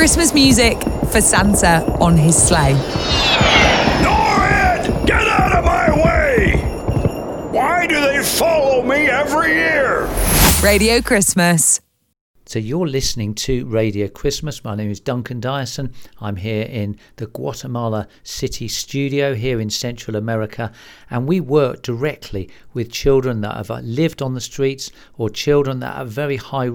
Christmas music for Santa on his sleigh. Norrid! Get out of my way! Why do they follow me every year? Radio Christmas. So you're listening to Radio Christmas. My name is Duncan Dyson. I'm here in the Guatemala City studio here in Central America, and we work directly with children that have lived on the streets or children that are very high